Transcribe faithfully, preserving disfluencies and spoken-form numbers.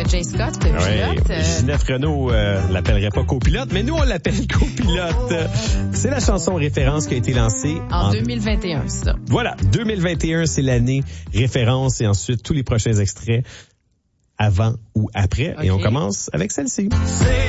Jay Scott, pilote. Oui, euh... Ginette Renault euh, l'appellerait pas copilote, mais nous, on l'appelle copilote. C'est la chanson référence qui a été lancée en, en deux mille vingt et un, c'est ça. Voilà, deux mille vingt et un, c'est l'année référence et ensuite tous les prochains extraits avant ou après. Okay. Et on commence avec celle-ci. C'est